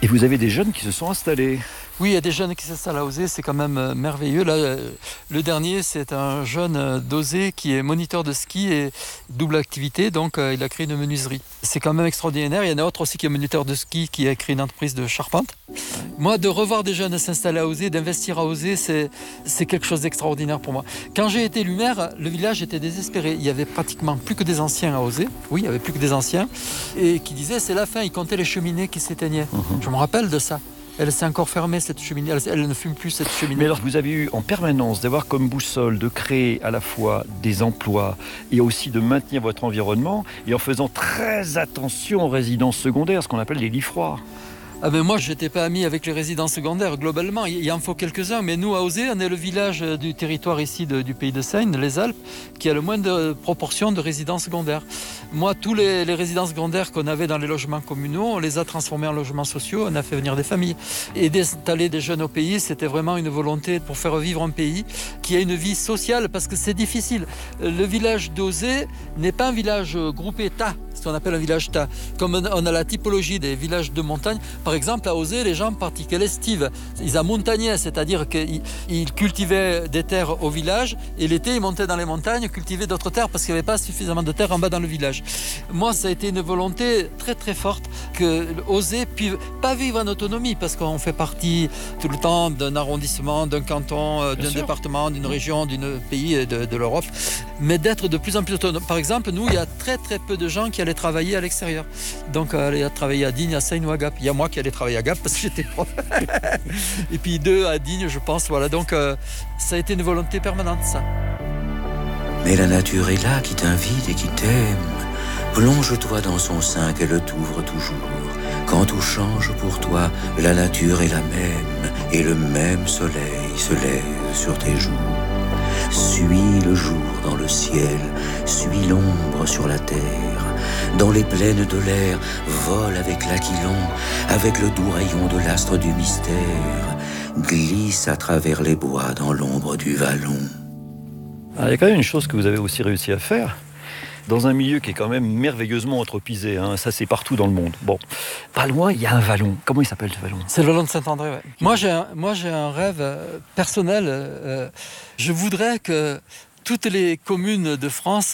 vous avez des jeunes qui se sont installés. Oui, il y a des jeunes qui s'installent à Auzé, c'est quand même merveilleux. Là, le dernier, c'est un jeune d'Auzé qui est moniteur de ski et double activité, donc il a créé une menuiserie. C'est quand même extraordinaire. Il y en a un autre aussi qui est moniteur de ski, qui a créé une entreprise de charpente. Moi, de revoir des jeunes s'installer à Auzé, d'investir à Auzé, c'est quelque chose d'extraordinaire pour moi. Quand j'ai été élu maire, le village était désespéré. Il y avait pratiquement plus que des anciens à Auzé. Oui, il y avait plus que des anciens. Et qui disaient, c'est la fin, ils comptaient les cheminées qui s'éteignaient. Je me rappelle de ça. Elle s'est encore fermée, cette cheminée. Elle ne fume plus, cette cheminée. Mais alors, vous avez eu en permanence d'avoir comme boussole de créer à la fois des emplois et aussi de maintenir votre environnement et en faisant très attention aux résidences secondaires, ce qu'on appelle les lits froids. Ah ben moi, je n'étais pas ami avec les résidents secondaires, globalement. Il en faut quelques-uns, mais nous, à Auzé, on est le village du territoire ici du pays de Seine, les Alpes, qui a le moins de proportion de résidents secondaires. Moi, tous les résidents secondaires qu'on avait dans les logements communaux, on les a transformés en logements sociaux, on a fait venir des familles. Et d'installer des jeunes au pays, c'était vraiment une volonté pour faire vivre un pays qui a une vie sociale, parce que c'est difficile. Le village d'Auzé n'est pas un village groupé tas, ce qu'on appelle un village tas. Comme on a la typologie des villages de montagne, par exemple, à Auzé, les gens pratiquaient l'estive. Ils amontagnaient, c'est-à-dire qu'ils cultivaient des terres au village et l'été, ils montaient dans les montagnes, cultivaient d'autres terres parce qu'il n'y avait pas suffisamment de terre en bas dans le village. Moi, ça a été une volonté très très forte que Auzé puisse pas vivre en autonomie parce qu'on fait partie tout le temps d'un arrondissement, d'un canton, d'un département, d'une région, d'un pays de l'Europe, mais d'être de plus en plus autonome. Par exemple, nous, il y a très très peu de gens qui allaient travailler à l'extérieur. Donc, aller travailler à Digne, à Seine ou à Gap. Il y a moi qui allais travailler à Gap parce que j'étais prof. Et puis 2 à Digne, je pense. Voilà. Donc, ça a été une volonté permanente, ça. Mais la nature est là qui t'invite et qui t'aime. Plonge-toi dans son sein qu'elle t'ouvre toujours. Quand tout change pour toi, la nature est la même et le même soleil se lève sur tes joues. Suis le jour dans le ciel, suis l'ombre sur la terre. Dans les plaines de l'air, vole avec l'aquilon, avec le doux rayon de l'astre du mystère. Glisse à travers les bois dans l'ombre du vallon. Alors, il y a quand même une chose que vous avez aussi réussi à faire, dans un milieu qui est quand même merveilleusement anthropisé, hein. Ça c'est partout dans le monde. Bon, pas loin, il y a un vallon. Comment il s'appelle ce vallon ? C'est le vallon de Saint-André, ouais. Moi j'ai un rêve personnel. Je voudrais que toutes les communes de France